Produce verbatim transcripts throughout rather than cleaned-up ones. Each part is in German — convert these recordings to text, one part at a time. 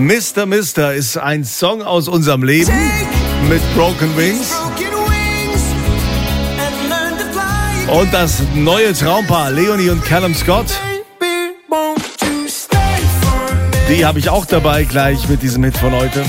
Mister Mister ist ein Song aus unserem Leben mit Broken Wings. Und das neue Traumpaar Leonie und Callum Scott. Die habe ich auch dabei gleich mit diesem Hit von heute.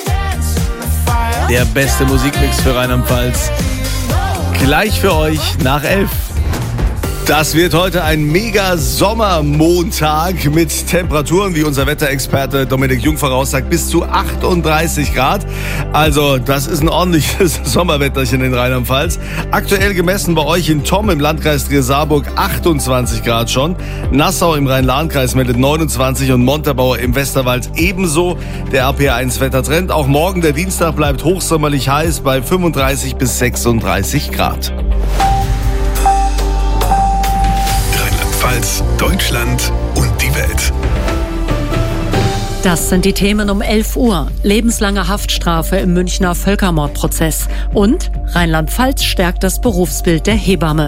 Der beste Musikmix für Rheinland-Pfalz. Gleich für euch nach elf. Das wird heute ein mega Sommermontag mit Temperaturen, wie unser Wetterexperte Dominik Jung voraussagt, bis zu achtunddreißig Grad. Also das ist ein ordentliches Sommerwetterchen in Rheinland-Pfalz. Aktuell gemessen bei euch in Tomm im Landkreis Trier-Saarburg achtundzwanzig Grad schon. Nassau im Rhein-Lahn-Kreis meldet neunundzwanzig und Montabaur im Westerwald ebenso. Der R P R eins Wettertrend. Auch morgen der Dienstag bleibt hochsommerlich heiß bei fünfunddreißig bis sechsunddreißig Grad. Deutschland und die Welt. Das sind die Themen um elf Uhr. Lebenslange Haftstrafe im Münchner Völkermordprozess. Und Rheinland-Pfalz stärkt das Berufsbild der Hebamme.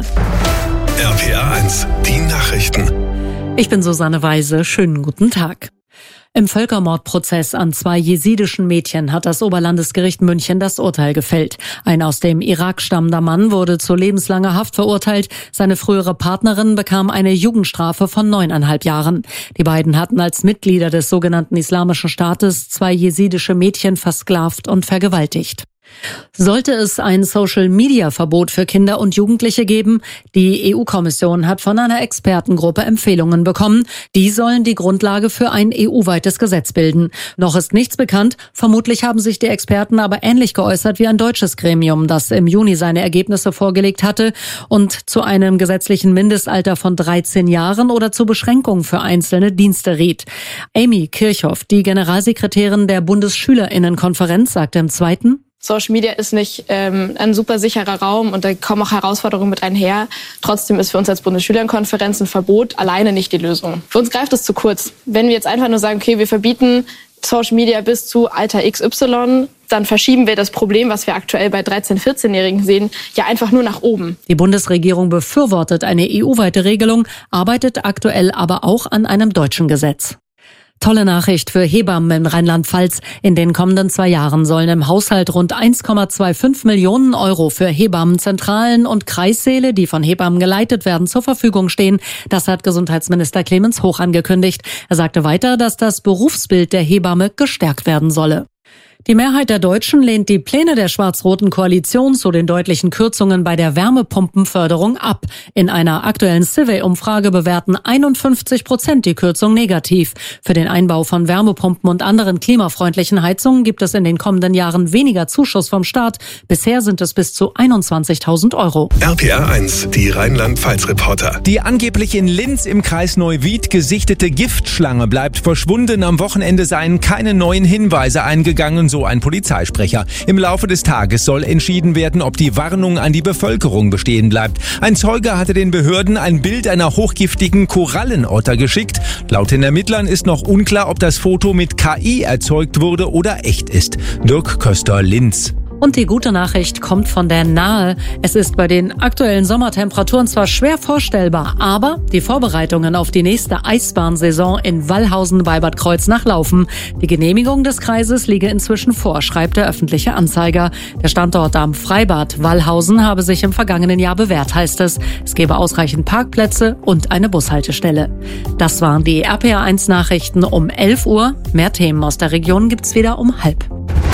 R P R eins, die Nachrichten. Ich bin Susanne Weise. Schönen guten Tag. Im Völkermordprozess an zwei jesidischen Mädchen hat das Oberlandesgericht München das Urteil gefällt. Ein aus dem Irak stammender Mann wurde zu lebenslanger Haft verurteilt. Seine frühere Partnerin bekam eine Jugendstrafe von neuneinhalb Jahren. Die beiden hatten als Mitglieder des sogenannten Islamischen Staates zwei jesidische Mädchen versklavt und vergewaltigt. Sollte es ein Social-Media-Verbot für Kinder und Jugendliche geben? Die E U-Kommission hat von einer Expertengruppe Empfehlungen bekommen. Die sollen die Grundlage für ein E U-weites Gesetz bilden. Noch ist nichts bekannt. Vermutlich haben sich die Experten aber ähnlich geäußert wie ein deutsches Gremium, das im Juni seine Ergebnisse vorgelegt hatte und zu einem gesetzlichen Mindestalter von dreizehn Jahren oder zur Beschränkung für einzelne Dienste riet. Amy Kirchhoff, die Generalsekretärin der Bundesschülerinnenkonferenz, sagte im Zweiten: Social Media ist nicht ähm, ein super sicherer Raum und da kommen auch Herausforderungen mit einher. Trotzdem ist für uns als Bundesschülerinnenkonferenz ein Verbot alleine nicht die Lösung. Für uns greift es zu kurz. Wenn wir jetzt einfach nur sagen, okay, wir verbieten Social Media bis zu Alter X Y, dann verschieben wir das Problem, was wir aktuell bei dreizehn-, vierzehnjährigen sehen, ja einfach nur nach oben. Die Bundesregierung befürwortet eine E U-weite Regelung, arbeitet aktuell aber auch an einem deutschen Gesetz. Tolle Nachricht für Hebammen in Rheinland-Pfalz. In den kommenden zwei Jahren sollen im Haushalt rund eins Komma fünfundzwanzig Millionen Euro für Hebammenzentralen und Kreissäle, die von Hebammen geleitet werden, zur Verfügung stehen. Das hat Gesundheitsminister Clemens Hoch angekündigt. Er sagte weiter, dass das Berufsbild der Hebamme gestärkt werden solle. Die Mehrheit der Deutschen lehnt die Pläne der schwarz-roten Koalition zu den deutlichen Kürzungen bei der Wärmepumpenförderung ab. In einer aktuellen Survey-Umfrage bewerten einundfünfzig Prozent die Kürzung negativ. Für den Einbau von Wärmepumpen und anderen klimafreundlichen Heizungen gibt es in den kommenden Jahren weniger Zuschuss vom Staat. Bisher sind es bis zu einundzwanzigtausend Euro. R P R eins, die Rheinland-Pfalz-Reporter. Die angeblich in Linz im Kreis Neuwied gesichtete Giftschlange bleibt verschwunden. Am Wochenende seien keine neuen Hinweise eingegangen, so ein Polizeisprecher. Im Laufe des Tages soll entschieden werden, ob die Warnung an die Bevölkerung bestehen bleibt. Ein Zeuge hatte den Behörden ein Bild einer hochgiftigen Korallenotter geschickt. Laut den Ermittlern ist noch unklar, ob das Foto mit K I erzeugt wurde oder echt ist. Dirk Köster, Linz. Und die gute Nachricht kommt von der Nahe. Es ist bei den aktuellen Sommertemperaturen zwar schwer vorstellbar, aber die Vorbereitungen auf die nächste Eisbahnsaison in Wallhausen bei Bad Kreuznach laufen. Die Genehmigung des Kreises liege inzwischen vor, schreibt der öffentliche Anzeiger. Der Standort am Freibad Wallhausen habe sich im vergangenen Jahr bewährt, heißt es. Es gebe ausreichend Parkplätze und eine Bushaltestelle. Das waren die R P R eins Nachrichten um elf Uhr. Mehr Themen aus der Region gibt's wieder um halb.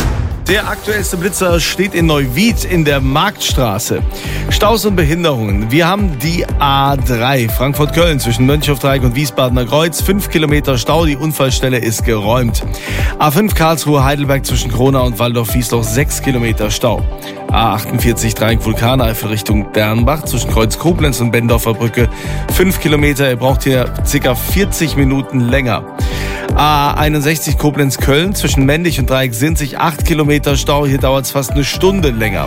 Der aktuellste Blitzer steht in Neuwied in der Marktstraße. Staus und Behinderungen. Wir haben die A drei Frankfurt-Köln zwischen Mönchhofdreieck und Wiesbadener Kreuz. Fünf Kilometer Stau, die Unfallstelle ist geräumt. A fünf Karlsruhe-Heidelberg zwischen Kronau und Waldorf-Wiesloch. Sechs Kilometer Stau. A achtundvierzig Dreieck Vulkaneifel Richtung Dernbach zwischen Kreuz Koblenz und Bendorfer Brücke. Fünf Kilometer, ihr braucht hier circa vierzig Minuten länger. A einundsechzig Koblenz-Köln zwischen Mendig und Dreieck Sinzig. Acht Kilometer Stau, hier dauert es fast eine Stunde länger.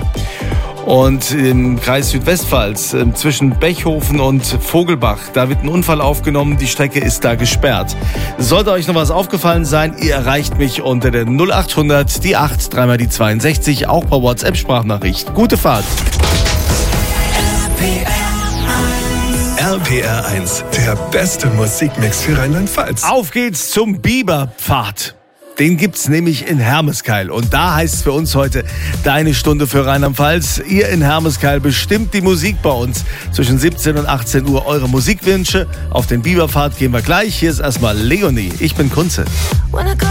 Und im Kreis Südwestpfalz äh, zwischen Bechhofen und Vogelbach, da wird ein Unfall aufgenommen, die Strecke ist da gesperrt. Sollte euch noch was aufgefallen sein, ihr erreicht mich unter der null achthundert, die acht, dreimal die zweiundsechzig, auch per WhatsApp-Sprachnachricht. Gute Fahrt. R P R eins, der beste Musikmix für Rheinland-Pfalz. Auf geht's zum Biberpfad. Den gibt's nämlich in Hermeskeil. Und da heißt es für uns heute Deine Stunde für Rheinland-Pfalz. Ihr in Hermeskeil bestimmt die Musik bei uns. Zwischen siebzehn und achtzehn Uhr eure Musikwünsche. Auf den Biberpfad gehen wir gleich. Hier ist erstmal Leonie. Ich bin Kunze.